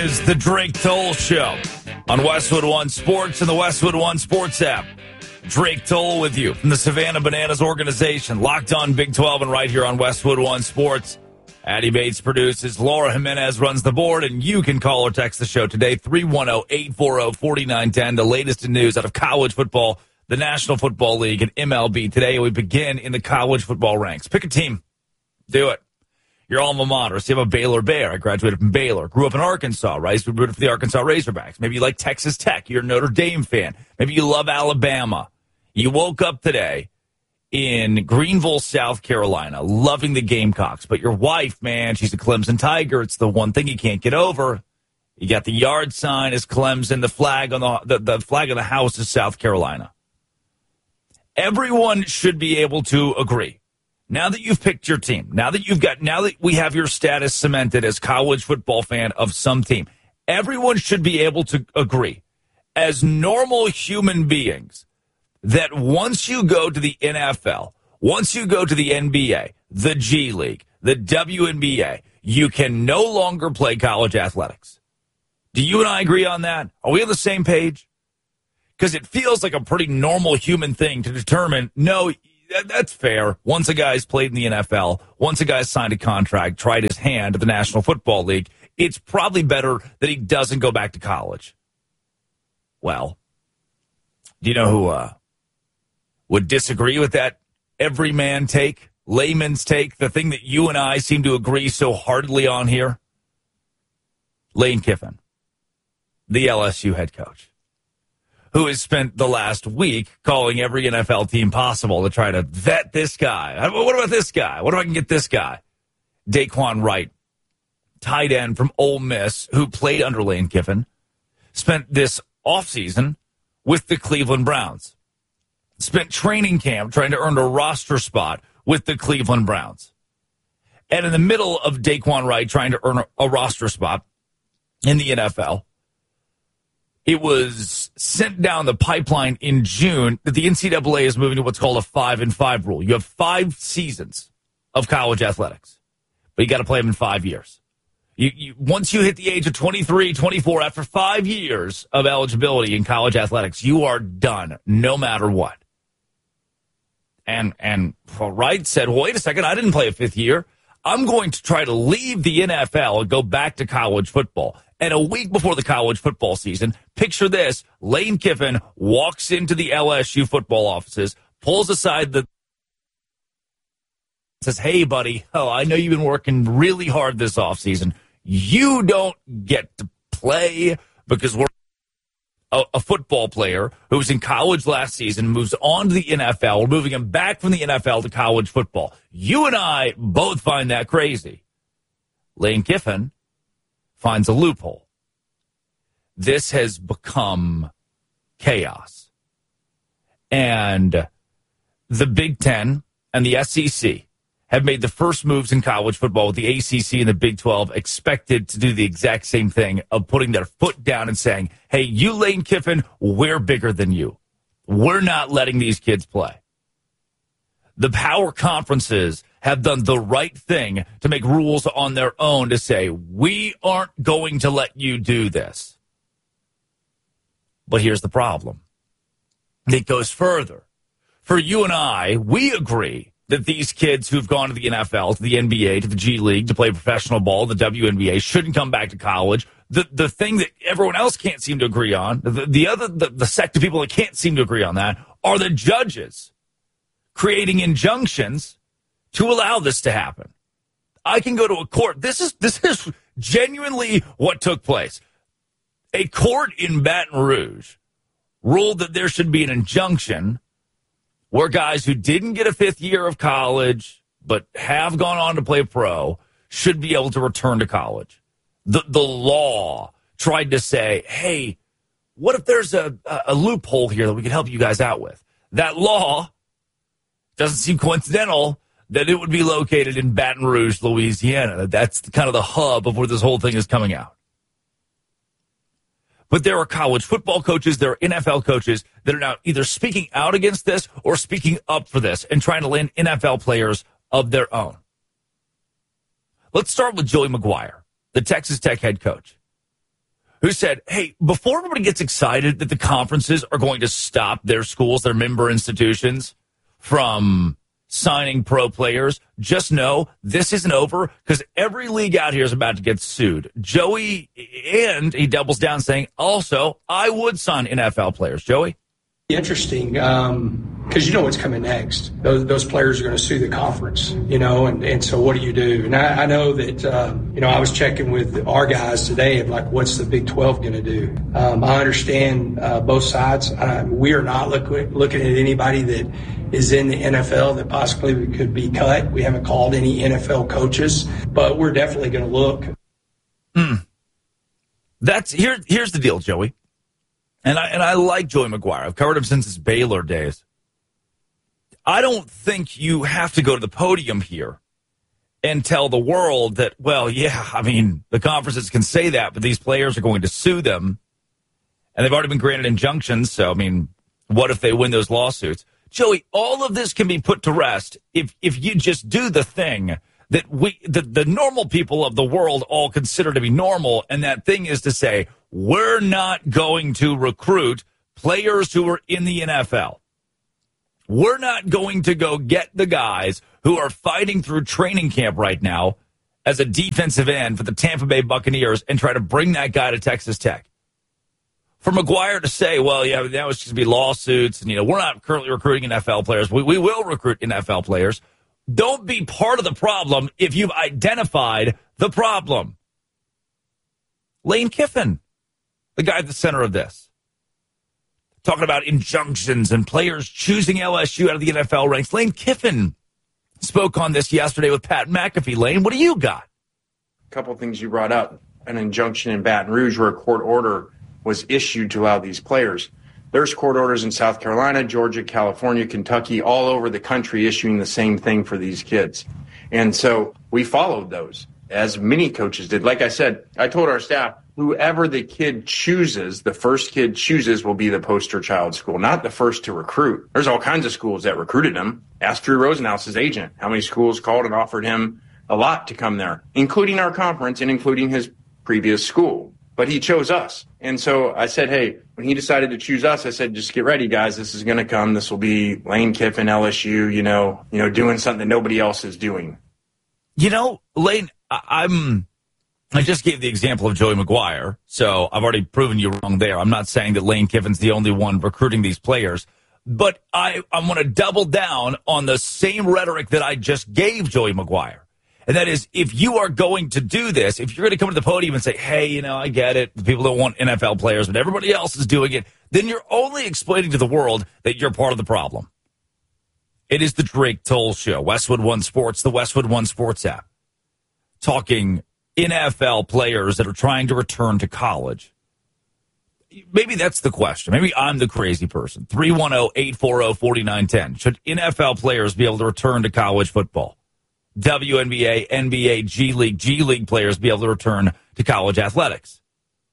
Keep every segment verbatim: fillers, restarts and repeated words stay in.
is the Drake Toll Show on Westwood One Sports and the Westwood One Sports app. Drake Toll with you from the Savannah Bananas organization, locked on Big twelve and right here on Westwood One Sports. Addie Bates produces, Laura Jimenez runs the board, and you can call or text the show today, three one zero, eight four zero, four nine one zero. The latest in news out of college football, the National Football League, and M L B. Today we begin in the college football ranks. Pick a team. Do it. Your alma mater. So you have a Baylor Bear. I graduated from Baylor. Grew up in Arkansas, right? So we rooted for the Arkansas Razorbacks. Maybe you like Texas Tech. You're a Notre Dame fan. Maybe you love Alabama. You woke up today in Greenville, South Carolina, loving the Gamecocks. But your wife, man, she's a Clemson Tiger. It's the one thing you can't get over. You got the yard sign as Clemson. The flag on the, the, the flag of the house is South Carolina. Everyone should be able to agree. Now that you've picked your team, now that you've got, now that we have your status cemented as college football fan of some team, everyone should be able to agree as normal human beings that once you go to the N F L, once you go to the N B A, the G League, the W N B A, you can no longer play college athletics. Do you and I agree on that? Are we on the same page? Because it feels like a pretty normal human thing to determine, no, that's fair. Once a guy's played in the N F L, once a guy's signed a contract, tried his hand at the National Football League, it's probably better that he doesn't go back to college. Well, do you know who uh, would disagree with that everyman take, layman's take, the thing that you and I seem to agree so heartily on here? Lane Kiffin, the L S U head coach, who has spent the last week calling every N F L team possible to try to vet this guy. What about this guy? What if I can get this guy? Daquan Wright, tight end from Ole Miss, who played under Lane Kiffin, spent this offseason with the Cleveland Browns. Spent training camp trying to earn a roster spot with the Cleveland Browns. And in the middle of Daquan Wright trying to earn a, a roster spot in the N F L, it was sent down the pipeline in June that the N C double A is moving to what's called a five and five rule. You have five seasons of college athletics, but you got to play them in five years. You, you, once you hit the age of twenty-three, twenty-four, after five years of eligibility in college athletics, you are done no matter what. And, and well, Wright said, well, wait a second, I didn't play a fifth year. I'm going to try to leave the N F L and go back to college football. And a week before the college football season, picture this, Lane Kiffin walks into the L S U football offices, pulls aside the, says, hey, buddy, oh, I know you've been working really hard this offseason. You don't get to play because we're a, a football player who was in college last season, moves on to the N F L. We're moving him back from the N F L to college football. You and I both find that crazy. Lane Kiffin finds a loophole. This has become chaos. And the Big Ten and the S E C have made the first moves in college football, with the A C C and the Big twelve expected to do the exact same thing of putting their foot down and saying, hey, you Lane Kiffin, we're bigger than you. We're not letting these kids play. The power conferences have done the right thing to make rules on their own to say, we aren't going to let you do this. But here's the problem. It goes further. For you and I, we agree that these kids who've gone to the N F L, to the N B A, to the G League, to play professional ball, the W N B A, shouldn't come back to college. The the thing that everyone else can't seem to agree on, the, the other the, the sect of people that can't seem to agree on that, are the judges creating injunctions to allow this to happen. I can go to a court. This is this is genuinely what took place. A court in Baton Rouge ruled that there should be an injunction where guys who didn't get a fifth year of college but have gone on to play pro should be able to return to college. The the law tried to say, hey, what if there's a, a loophole here that we can help you guys out with? That law doesn't seem coincidental that it would be located in Baton Rouge, Louisiana. That's kind of the hub of where this whole thing is coming out. But there are college football coaches, there are N F L coaches that are now either speaking out against this or speaking up for this and trying to land N F L players of their own. Let's start with Joey McGuire, the Texas Tech head coach. who said, hey, before everybody gets excited that the conferences are going to stop their schools, their member institutions, from signing pro players, just know this isn't over because every league out here is about to get sued. Joey, and he doubles down saying, also, I would sign N F L players. Joey? Interesting, um, because you know what's coming next. Those, those players are going to sue the conference, you know, and, and so what do you do? And I, I know that, uh, you know, I was checking with our guys today of like, what's the Big twelve going to do? Um, I understand uh, both sides. Uh, we are not look, looking at anybody that is in the N F L that possibly could be cut. We haven't called any N F L coaches, but we're definitely going to look. Mm. That's here. Here's the deal, Joey. And I and I like Joey McGuire. I've covered him since his Baylor days. I don't think you have to go to the podium here and tell the world that, well, yeah, I mean, the conferences can say that, but these players are going to sue them. And they've already been granted injunctions. So, I mean, what if they win those lawsuits? Joey, all of this can be put to rest if if you just do the thing that we the, the normal people of the world all consider to be normal, and that thing is to say, we're not going to recruit players who are in the N F L. We're not going to go get the guys who are fighting through training camp right now as a defensive end for the Tampa Bay Buccaneers and try to bring that guy to Texas Tech. For McGuire to say, well, yeah, that was just going to be lawsuits, and, you know, we're not currently recruiting N F L players. We, we will recruit N F L players. Don't be part of the problem if you've identified the problem. Lane Kiffin, the guy at the center of this, talking about injunctions and players choosing L S U out of the N F L ranks. Lane Kiffin spoke on this yesterday with Pat McAfee. Lane, what do you got? A couple of things you brought up. An injunction in Baton Rouge where a court order was issued to allow these players. There's court orders in South Carolina, Georgia, California, Kentucky, all over the country issuing the same thing for these kids. And so we followed those, as many coaches did. Like I said, I told our staff, whoever the kid chooses, the first kid chooses will be the poster child school, not the first to recruit. There's all kinds of schools that recruited him. Ask Drew Rosenhaus, agent, how many schools called and offered him a lot to come there, including our conference and including his previous school. But he chose us. And so I said, hey, when he decided to choose us, I said, just get ready, guys. This is going to come. This will be Lane Kiffin, L S U, you know, you know, doing something that nobody else is doing. You know, Lane, I- I'm... I just gave the example of Joey McGuire, so I've already proven you wrong there. I'm not saying that Lane Kiffin's the only one recruiting these players, but I, I'm going to double down on the same rhetoric that I just gave Joey McGuire. And that is, if you are going to do this, if you're going to come to the podium and say, hey, you know, I get it, people don't want N F L players, but everybody else is doing it, then you're only explaining to the world that you're part of the problem. It is the Drake Toll Show, Westwood One Sports, the Westwood One Sports app, talking N F L players that are trying to return to college. Maybe that's the question. Maybe I'm the crazy person. three one zero, eight four zero, four nine one zero. Should N F L players be able to return to college football? W N B A, N B A, G League, G League players be able to return to college athletics?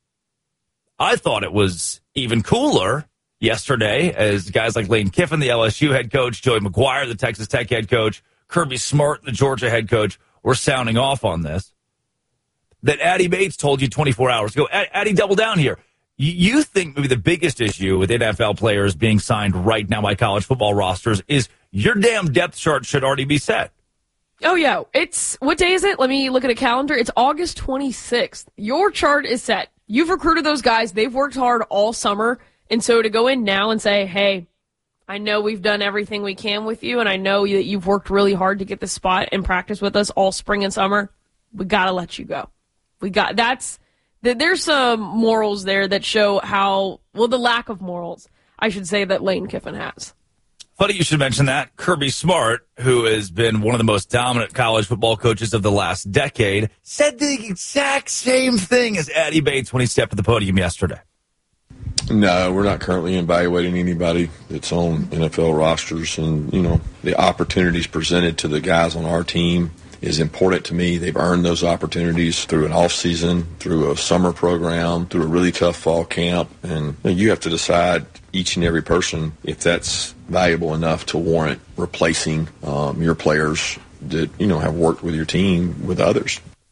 I thought it was even cooler yesterday as guys like Lane Kiffin, the L S U head coach, Joey McGuire, the Texas Tech head coach, Kirby Smart, the Georgia head coach, were sounding off on this. That Addie Bates told you twenty-four hours ago. Addie, double down here. You think maybe the biggest issue with N F L players being signed right now by college football rosters is your damn depth chart should already be set. Oh, yeah. It's, what day is it? Let me look at a calendar. It's August twenty-sixth. Your chart is set. You've recruited those guys. They've worked hard all summer. And so to go in now and say, hey, I know we've done everything we can with you, and I know that you've worked really hard to get this spot and practice with us all spring and summer, we got to let you go. We got that's there's some morals there that show how well the lack of morals, I should say, that Lane Kiffin has. Funny you should mention that. Kirby Smart, who has been one of the most dominant college football coaches of the last decade, said the exact same thing as Addie Bates when he stepped at the podium yesterday. No, we're not currently evaluating anybody that's on N F L rosters, and you know the opportunities presented to the guys on our team is important to me. They've earned those opportunities through an off season, through a summer program, through a really tough fall camp. And you know, you have to decide each and every person if that's valuable enough to warrant replacing um, your players that, you know, have worked with your team with others.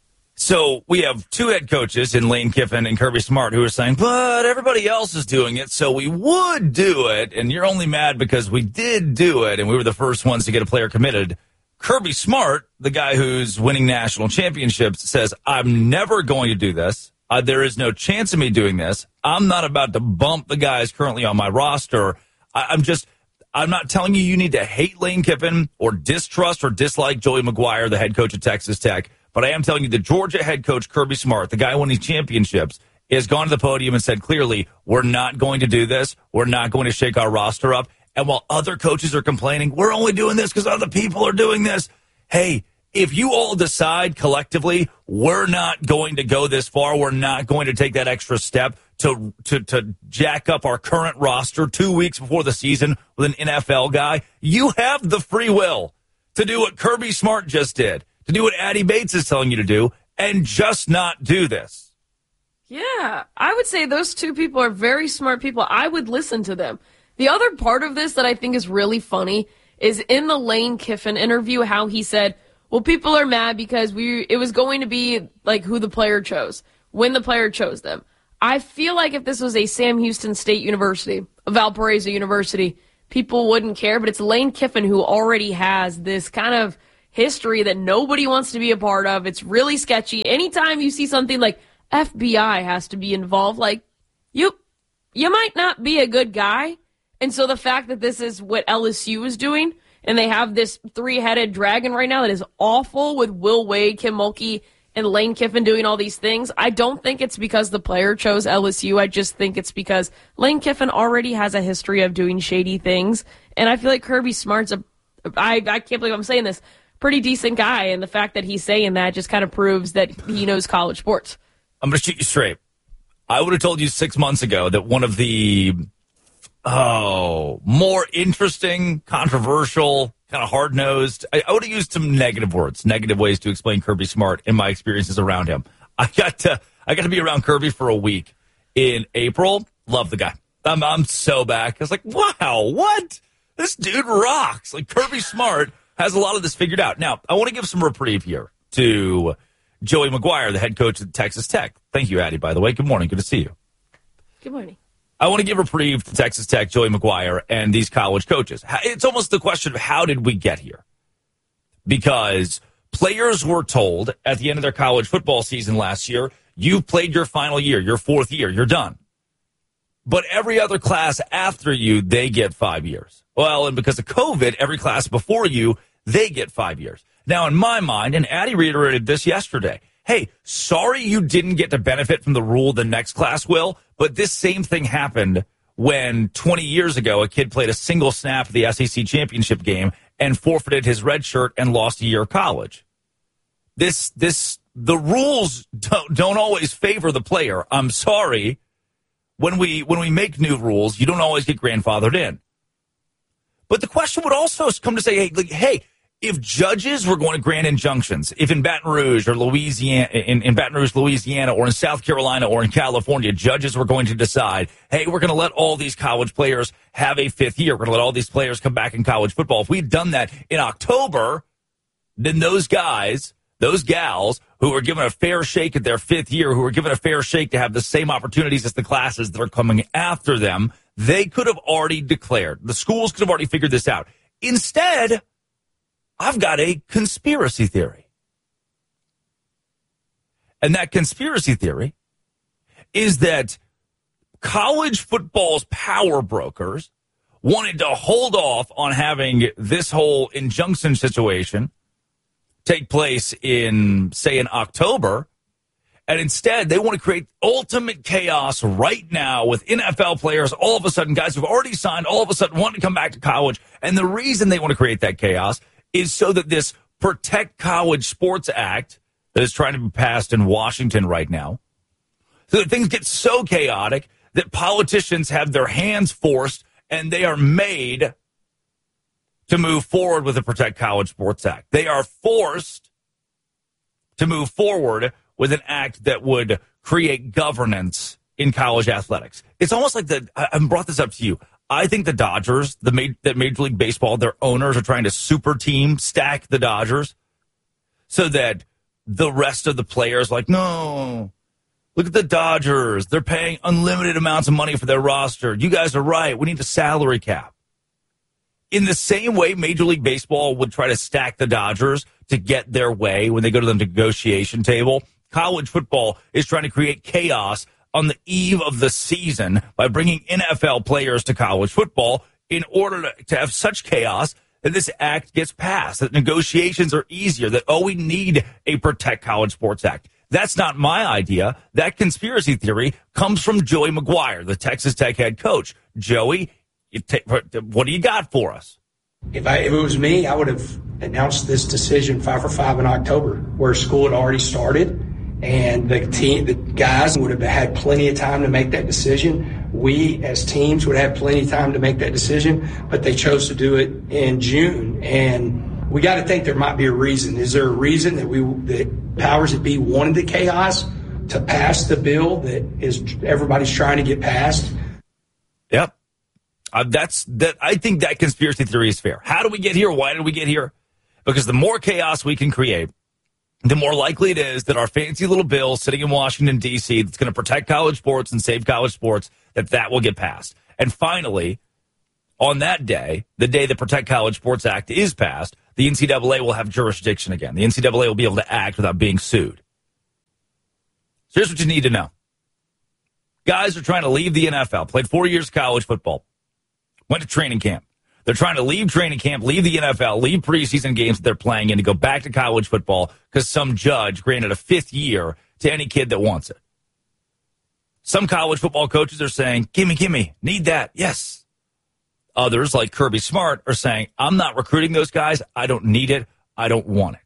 So we have two head coaches in Lane Kiffin and Kirby Smart who are saying, but everybody else is doing it, so we would do it, and you're only mad because we did do it, and we were the first ones to get a player committed. Kirby Smart, the guy who's winning national championships, says, I'm never going to do this. Uh, there is no chance of me doing this. I'm not about to bump the guys currently on my roster. I, I'm just, I'm not telling you you need to hate Lane Kiffin or distrust or dislike Joey McGuire, the head coach of Texas Tech. But I am telling you, the Georgia head coach, Kirby Smart, the guy winning championships, has gone to the podium and said clearly, we're not going to do this. We're not going to shake our roster up. And while other coaches are complaining, we're only doing this because other people are doing this. Hey, if you all decide collectively, we're not going to go this far, we're not going to take that extra step to, to, to jack up our current roster two weeks before the season with an N F L guy, you have the free will to do what Kirby Smart just did, to do what Addy Bates is telling you to do, and just not do this. Yeah, I would say those two people are very smart people. I would listen to them. The other part of this that I think is really funny is in the Lane Kiffin interview how he said, well, people are mad because we it was going to be like who the player chose, when the player chose them. I feel like if this was a Sam Houston State University, a Valparaiso University, people wouldn't care, but it's Lane Kiffin who already has this kind of history that nobody wants to be a part of. It's really sketchy. Anytime you see something like F B I has to be involved, like, you you might not be a good guy. And so the fact that this is what L S U is doing, and they have this three-headed dragon right now that is awful with Will Wade, Kim Mulkey, and Lane Kiffin doing all these things, I don't think it's because the player chose L S U. I just think it's because Lane Kiffin already has a history of doing shady things. And I feel like Kirby Smart's a, I, I can't believe I'm saying this, pretty decent guy. And the fact that he's saying that just kind of proves that he knows college sports. I'm going to shoot you straight. I would have told you six months ago that one of the Oh, more interesting, controversial, kind of hard-nosed. I, I would have used some negative words, negative ways to explain Kirby Smart in my experiences around him. I got to, I got to be around Kirby for a week in April. Love the guy. I'm, I'm so back. I was like, wow, what? This dude rocks. Like, Kirby Smart has a lot of this figured out. Now, I want to give some reprieve here to Joey McGuire, the head coach at Texas Tech. Thank you, Addy, by the way. Good morning. Good to see you. Good morning. I want to give reprieve to Texas Tech, Joey McGuire, and these college coaches. It's almost the question of how did we get here? Because players were told at the end of their college football season last year, you've played your final year, your fourth year, you're done. But every other class after you, they get five years. Well, and because of COVID, every class before you, they get five years. Now, in my mind, and Addy reiterated this yesterday, hey, sorry you didn't get to benefit from the rule the next class will, but this same thing happened when twenty years ago a kid played a single snap of the S E C championship game and forfeited his red shirt and lost a year of college. This, this, the rules don't, don't always favor the player. I'm sorry. When we, when we make new rules, you don't always get grandfathered in. But the question would also come to say, hey, like, hey, if judges were going to grant injunctions, if in Baton Rouge or Louisiana, in, in Baton Rouge, Louisiana, or in South Carolina or in California, judges were going to decide, hey, we're going to let all these college players have a fifth year. We're going to let all these players come back in college football. If we'd done that in October, then those guys, those gals who were given a fair shake at their fifth year, who were given a fair shake to have the same opportunities as the classes that are coming after them, they could have already declared. The schools could have already figured this out. Instead, I've got a conspiracy theory. And that conspiracy theory is that college football's power brokers wanted to hold off on having this whole injunction situation take place in, say, in October. And instead, they want to create ultimate chaos right now with N F L players, all of a sudden, guys who've already signed, all of a sudden want to come back to college. And the reason they want to create that chaos is so that this Protect College Sports Act that is trying to be passed in Washington right now, so that things get so chaotic that politicians have their hands forced and they are made to move forward with the Protect College Sports Act. They are forced to move forward with an act that would create governance in college athletics. It's almost like the, I brought this up to you. I think the Dodgers, the made, that Major League Baseball, their owners are trying to super team stack the Dodgers so that the rest of the players like, no, look at the Dodgers. They're paying unlimited amounts of money for their roster. You guys are right. We need a salary cap. In the same way Major League Baseball would try to stack the Dodgers to get their way when they go to the negotiation table, college football is trying to create chaos on the eve of the season by bringing N F L players to college football in order to, to have such chaos that this act gets passed, that negotiations are easier, that, oh, we need a Protect College Sports Act. That's not my idea. That conspiracy theory comes from Joey McGuire, the Texas Tech head coach. Joey, you ta- what do you got for us? If, I, if it was me, I would have announced this decision five for five in October, where school had already started, and the team, the guys would have had plenty of time to make that decision. We, as teams, would have plenty of time to make that decision, but they chose to do it in June. And we got to think there might be a reason. Is there a reason that we, that powers that be wanted the chaos to pass the bill that is everybody's trying to get passed? Yep. Uh, that's that. I think that conspiracy theory is fair. How do we get here? Why did we get here? Because the more chaos we can create, the more likely it is that our fancy little bill sitting in Washington, D C that's going to protect college sports and save college sports, that that will get passed. And finally, on that day, the day the Protect College Sports Act is passed, the N C double A will have jurisdiction again. The N C double A will be able to act without being sued. So here's what you need to know. Guys are trying to leave the N F L, played four years of college football, went to training camp. They're trying to leave training camp, leave the N F L, leave preseason games that they're playing in to go back to college football because some judge granted a fifth year to any kid that wants it. Some college football coaches are saying, gimme, gimme, need that, yes. Others, like Kirby Smart, are saying, I'm not recruiting those guys. I don't need it. I don't want it.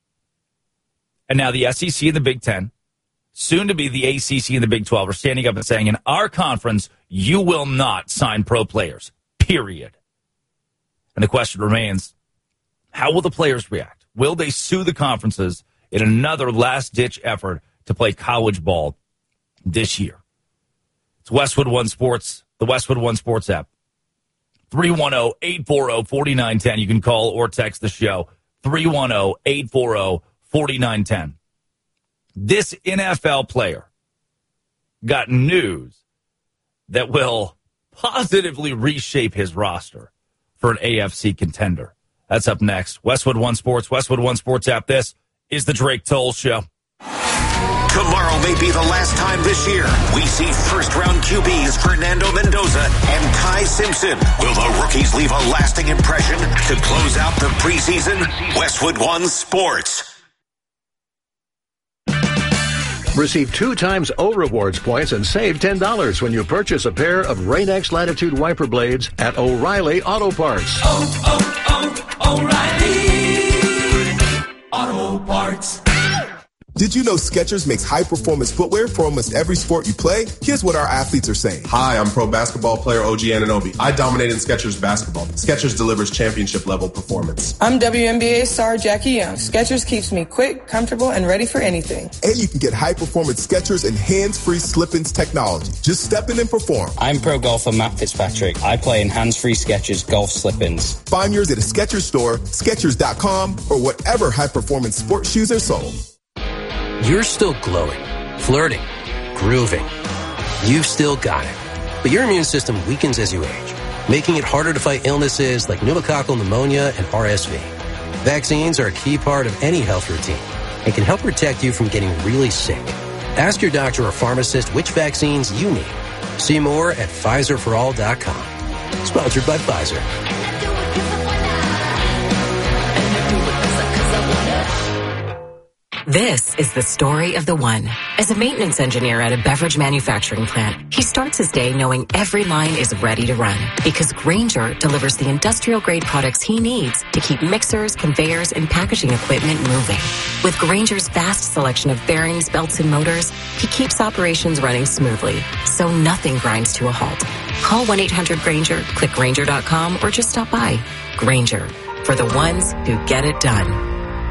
And now the S E C and the Big Ten, soon to be the A C C and the Big twelve, are standing up and saying, in our conference, you will not sign pro players, period. And the question remains, how will the players react? Will they sue the conferences in another last-ditch effort to play college ball this year? It's Westwood One Sports, the Westwood One Sports app. three one zero, eight four zero, four nine one zero. You can call or text the show. three one zero, eight four zero, four nine one zero. This N F L player got news that will positively reshape his roster for an A F C contender. That's up next. Westwood One Sports, Westwood One Sports app. This is the Drake Toll Show. Tomorrow may be the last time this year we see first-round Q Bs Fernando Mendoza and Kai Simpson. Will the rookies leave a lasting impression to close out the preseason? Westwood One Sports. Receive two times O Rewards points and save ten dollars when you purchase a pair of Rain-X Latitude wiper blades at O'Reilly Auto Parts. Oh, oh, oh, O'Reilly Auto Parts. Did you know Skechers makes high-performance footwear for almost every sport you play? Here's what our athletes are saying. Hi, I'm pro basketball player O G Anunoby. I dominate in Skechers basketball. Skechers delivers championship-level performance. I'm W N B A star Jackie Young. Skechers keeps me quick, comfortable, and ready for anything. And you can get high-performance Skechers and hands-free slip-ins technology. Just step in and perform. I'm pro golfer Matt Fitzpatrick. I play in hands-free Skechers golf slip-ins. Find yours at a Skechers store, Skechers dot com, or whatever high-performance sports shoes are sold. You're still glowing, flirting, grooving. You've still got it. But your immune system weakens as you age, making it harder to fight illnesses like pneumococcal pneumonia and R S V. Vaccines are a key part of any health routine and can help protect you from getting really sick. Ask your doctor or pharmacist which vaccines you need. See more at Pfizer for all dot com. Sponsored by Pfizer. This is the story of the one. As a maintenance engineer at a beverage manufacturing plant, he starts his day knowing every line is ready to run because Grainger delivers the industrial-grade products he needs to keep mixers, conveyors, and packaging equipment moving. With Grainger's vast selection of bearings, belts, and motors, he keeps operations running smoothly, so nothing grinds to a halt. Call one eight hundred Grainger, click Grainger dot com, or just stop by. Grainger, for the ones who get it done.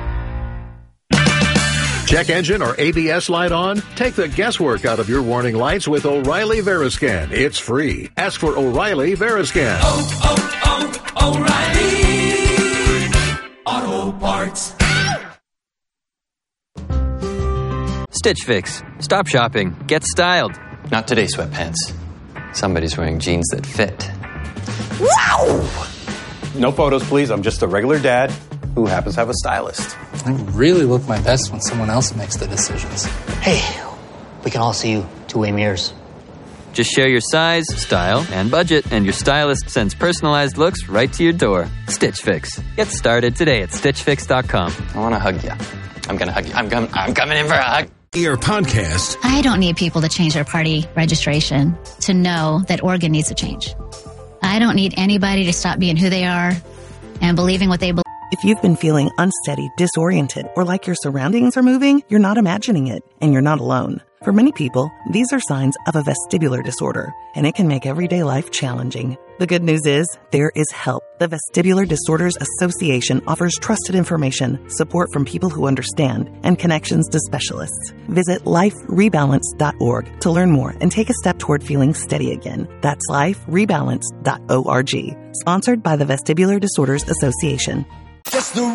Check engine or A B S light on? Take the guesswork out of your warning lights with O'Reilly Veriscan. It's free. Ask for O'Reilly Veriscan. Oh, oh, oh, O'Reilly Auto Parts. Stitch Fix. Stop shopping. Get styled. Not today, sweatpants. Somebody's wearing jeans that fit. Wow! No photos, please. I'm just a regular dad who happens to have a stylist. I really look my best when someone else makes the decisions. Hey, we can all see you two-way mirrors. Just share your size, style, and budget, and your stylist sends personalized looks right to your door. Stitch Fix. Get started today at stitch fix dot com. I want to hug you. I'm going to hug you. I'm, com- I'm coming in for a hug. Your podcast. I don't need people to change their party registration to know that Oregon needs to change. I don't need anybody to stop being who they are and believing what they believe. If you've been feeling unsteady, disoriented, or like your surroundings are moving, you're not imagining it, and you're not alone. For many people, these are signs of a vestibular disorder, and it can make everyday life challenging. The good news is, there is help. The Vestibular Disorders Association offers trusted information, support from people who understand, and connections to specialists. Visit life rebalance dot org to learn more and take a step toward feeling steady again. That's life rebalance dot org. Sponsored by the Vestibular Disorders Association. Just the